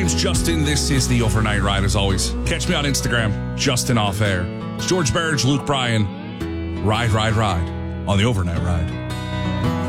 name's Justin. This is the Overnight Ride, as always. Catch me on Instagram, Justin Off Air. It's George Burge, Luke Bryan. Ride on the Overnight Ride.